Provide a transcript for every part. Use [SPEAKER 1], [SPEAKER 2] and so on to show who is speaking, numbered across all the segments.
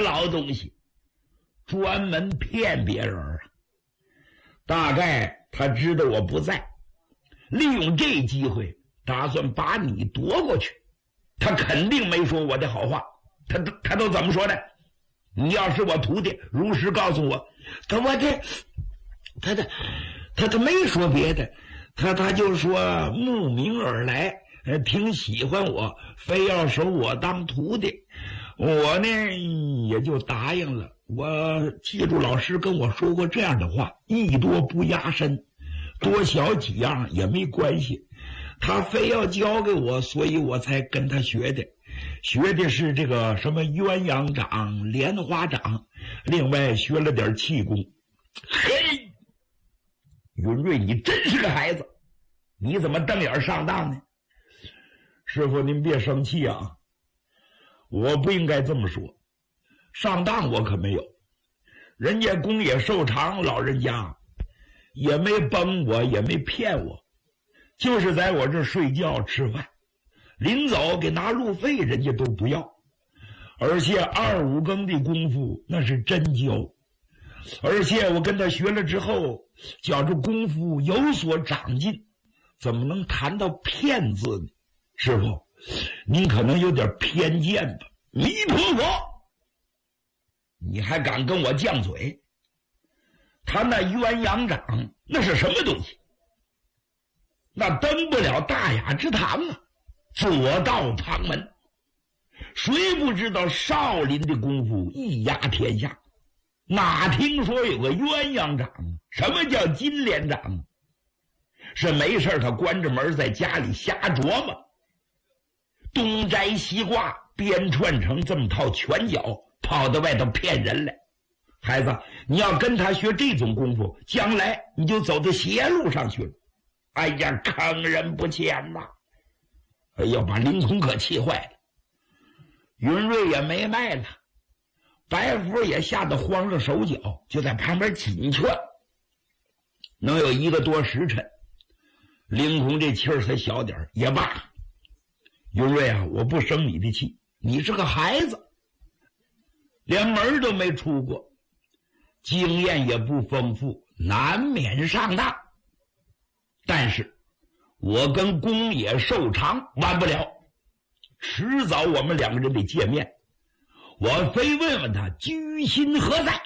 [SPEAKER 1] 老东西，专门骗别人啊。大概他知道我不在，利用这机会打算把你夺过去。他肯定没说我的好话，他都怎么说的？你要是我徒弟，如实告诉我。他没说别的，他就说慕名而来，挺喜欢我，非要收我当徒弟。我呢也就答应了。我记住老师跟我说过这样的话，艺多不压身，多学几样也没关系。他非要教给我，所以我才跟他学的。学的是这个什么鸳鸯掌、莲花掌，另外学了点气功。嘿，云瑞，你真是个孩子，你怎么瞪眼上当呢？师傅您别生气啊，我不应该这么说，上当我可没有。人家宫野寿长老人家也没崩我，也没骗我，就是在我这睡觉吃饭，临走给拿路费人家都不要。而且2、5更的功夫那是真教，而且我跟他学了之后，觉着功夫有所长进，怎么能谈到骗字呢？师傅，您可能有点偏见吧。弥陀佛，你还敢跟我犟嘴？他那鸳鸯掌那是什么东西？那登不了大雅之堂啊，左道旁门。谁不知道少林的功夫一压天下？哪听说有个鸳鸯掌？什么叫金莲掌？是没事他关着门在家里瞎琢磨，东摘西挂，编串成这么套拳脚，跑到外头骗人来。孩子，你要跟他学这种功夫，将来你就走到邪路上去了。哎呀，坑人不浅呐！哎呀，把凌空可气坏了。云瑞也没卖了，白福也吓得慌了手脚，就在旁边紧劝。能有1个多时辰，凌空这气儿才小点也罢。云瑞啊，我不生你的气，你是个孩子，连门都没出过，经验也不丰富，难免上当。但是我跟宫野寿长完不了，迟早我们2个人得见面，我非问问他居心何在。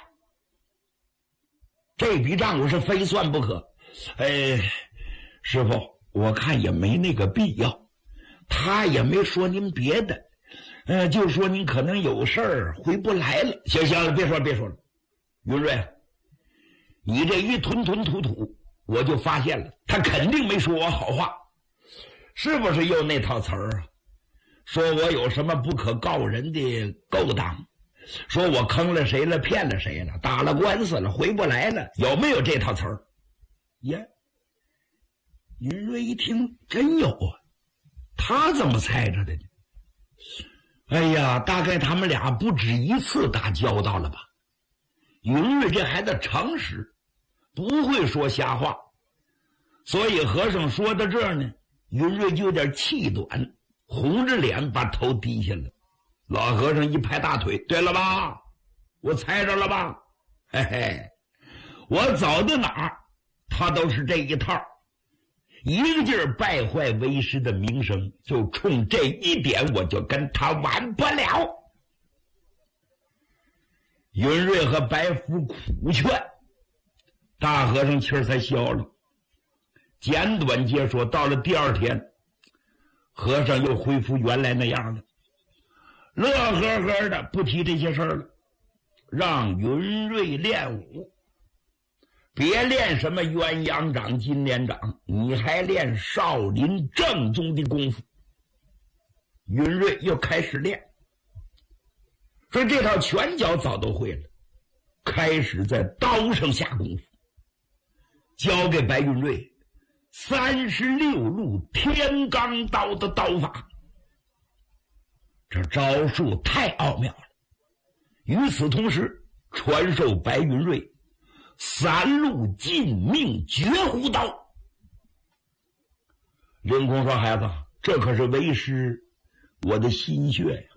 [SPEAKER 1] 这笔账我是非算不可。师傅，我看也没那个必要，他也没说您别的，就说您可能有事儿回不来了。行了，别说了。云瑞，你这一吞吞吐吐，我就发现了，他肯定没说我好话，是不是又那套词儿啊？说我有什么不可告人的勾当，说我坑了谁了，骗了谁了，打了官司了，回不来了，有没有这套词儿？耶，云瑞一听，真有啊，他怎么猜着的呢？哎呀，大概他们俩不止一次打交道了吧。云瑞这孩子诚实，不会说瞎话，所以和尚说到这儿呢，云瑞就有点气短，红着脸把头低下了。老和尚一拍大腿，对了吧，我猜着了吧，嘿嘿，我走到哪儿他都是这一套，一个劲儿败坏为师的名声，就冲这一点我就跟他完不了。云瑞和白福苦劝，大和尚气儿才消了。简短接说，到了第2天，和尚又恢复原来那样了，乐呵呵的不提这些事儿了，让云瑞练武，别练什么鸳鸯掌、金莲掌，你还练少林正宗的功夫。云瑞又开始练，说这套拳脚早都会了，开始在刀上下功夫，教给白云瑞36路天罡刀的刀法。这招数太奥妙了。与此同时，传授白云瑞3路尽命绝胡刀。凌空说，孩子，这可是为师我的心血呀，